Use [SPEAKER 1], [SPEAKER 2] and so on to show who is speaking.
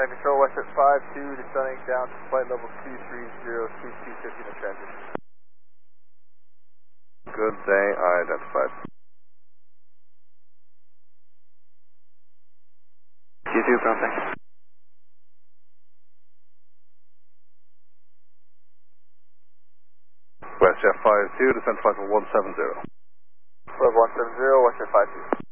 [SPEAKER 1] Command Control, WestJet 52, descending down to flight level 230, speed 250 in transition.
[SPEAKER 2] Good day, identified.
[SPEAKER 3] Q2, contact.
[SPEAKER 2] WestJet 52, descend flight level 170.
[SPEAKER 1] Flight 170, WestJet 52.